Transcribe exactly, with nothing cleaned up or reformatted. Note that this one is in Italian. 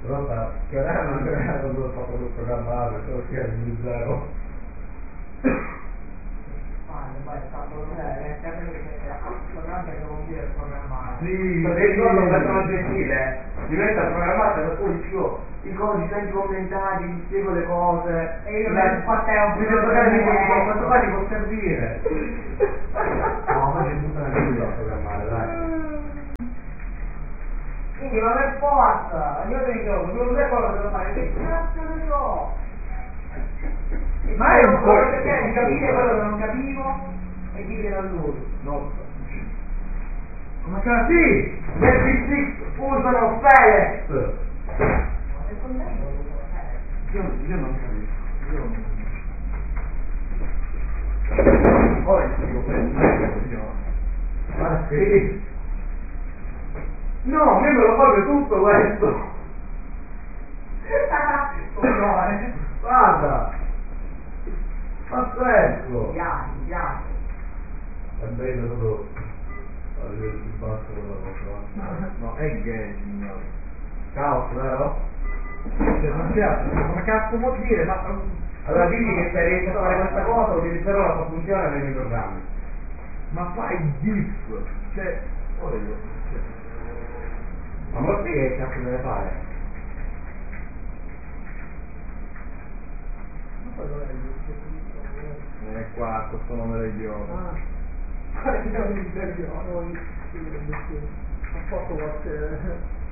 Però sta, che ora non era quando ho fatto questo programmato, solo che era di zero. Poi sta programmare, che devo dire programmare. Sì, perché il ricordo un personaggio gentile diventa programmato e poi dicevo i codici anche commentati, ti spiego le cose E io la, non faccio un mi devo giocare di questo, quanto qua ti può servire. No, ma c'è tutta una vita da programmare, dai. Quindi non è forza, io ti dico, non è cosa da fare, che cazzo ne so? Ma è un po' perché di capire quello che non capivo e chi viene a lui. No. Ma che sì, nel P C usano Felix. Ma è contento lui, Io, io non capisco, io ora ti spiego questo. Ma sì. No, a me me lo fate tutto questo. no, eh. Guarda. Pazzesco. Piace, piace. È bello tutto. A vedere più basso quella cosa. No, è gay, signore. Caos, vero? Cioè, non piace, come cazzo vuol dire? Ma Allora digli che se riesci a fare questa cosa utilizzerò la sua funzione nei miei programmi. ma fai GIF, cioè, ora io, cioè, Ma me lo spieghi che cazzo deve fare? è qua, questo nome del idiota. Ah, io non mi interviamo, non posso qualche...